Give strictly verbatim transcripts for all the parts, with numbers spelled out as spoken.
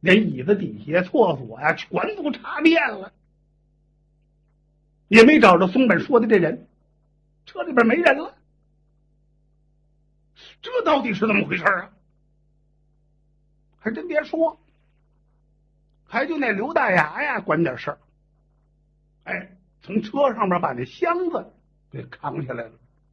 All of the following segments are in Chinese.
连椅子底下、厕所呀、啊，全都查遍了，也没找着松本说的这人，车里边没人了。这到底是怎么回事啊？还真别说，还就那刘大牙呀管点事儿，哎，从车上面把那箱子给扛下来了。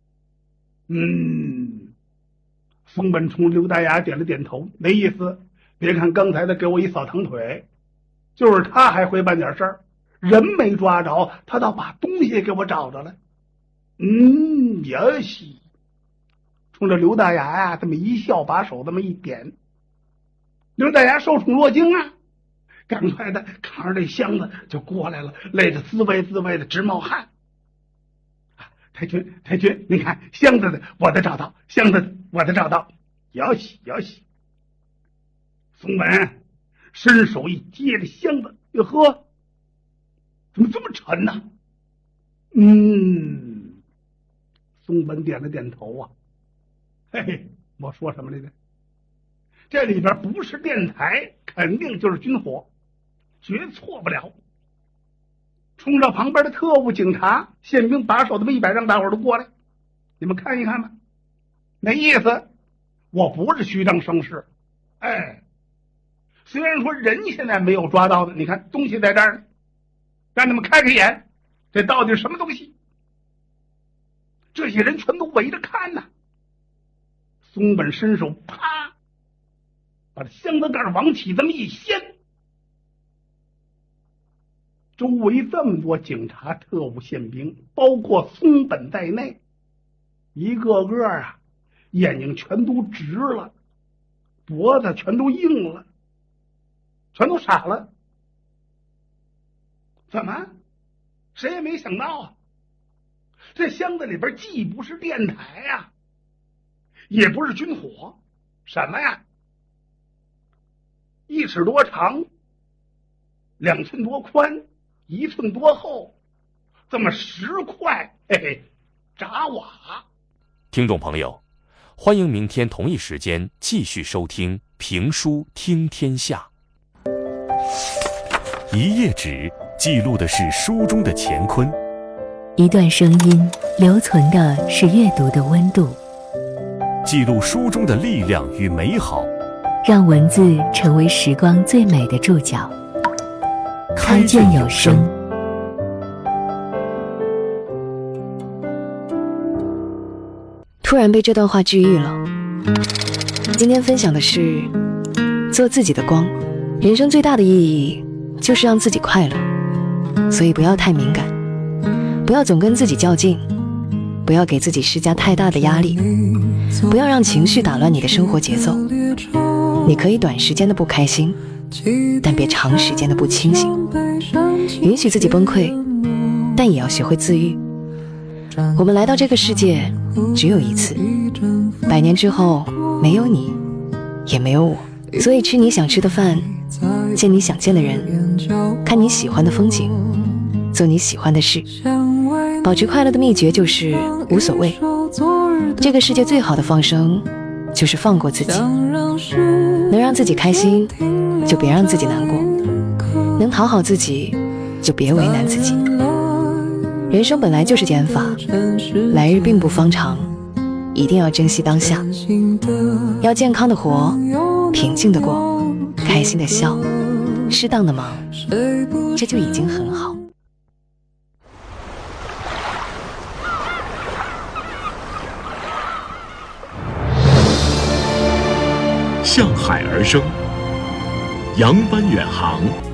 嗯，松本冲刘大牙点了点头，没意思。别看刚才他给我一扫堂腿，就是他还会办点事儿，人没抓着，他倒把东西给我找着了。嗯，也许冲着刘大牙呀这么一笑，把手这么一点，刘大牙受宠若惊啊，赶快的扛着这箱子就过来了，累得滋味滋味的直冒汗。太君，太君，你看箱子的我的找到，箱子的我的找到，要洗要洗。松本伸手一接着箱子，哟呵，怎么这么沉呢？嗯，松本点了点头啊，嘿嘿，我说什么来着？这里边不是电台，肯定就是军火，绝错不了。冲着旁边的特务、警察、宪兵把手这么一摆，让大伙儿都过来，你们看一看吧。那意思，我不是虚张声势，哎，虽然说人现在没有抓到的，你看东西在这儿呢，让你们开开眼，这到底是什么东西？这些人全都围着看呢。松本伸手，啪，把箱子盖往起这么一掀。周围这么多警察、特务、宪兵，包括松本在内，一个个啊，眼睛全都直了，脖子全都硬了，全都傻了。怎么？谁也没想到啊！这箱子里边既不是电台呀、啊，也不是军火，什么呀？一尺多长，两寸多宽，一寸多厚，这么十块，嘿嘿，炸瓦。 听众朋友，欢迎明天同一时间继续收听评书听天下。一页纸记录的是书中的乾坤， 一段声音留存的是阅读的温度， 记录书中的力量与美好， 让文字成为时光最美的注脚。开卷有声。 突然被这段话治愈了。今天分享的是做自己的光。人生最大的意义就是让自己快乐，所以不要太敏感，不要总跟自己较劲，不要给自己施加太大的压力，不要让情绪打乱你的生活节奏。你可以短时间的不开心，但别长时间的不清醒。允许自己崩溃，但也要学会自愈。我们来到这个世界只有一次，百年之后没有你也没有我，所以吃你想吃的饭，见你想见的人，看你喜欢的风景，做你喜欢的事。保持快乐的秘诀就是无所谓。这个世界最好的放生就是放过自己，能让自己开心就别让自己难过，能讨好自己就别为难自己。人生本来就是减法，来日并不方长，一定要珍惜当下，要健康的活，平静的过，开心的笑，适当的忙，这就已经很好。 向海而生，扬帆远航。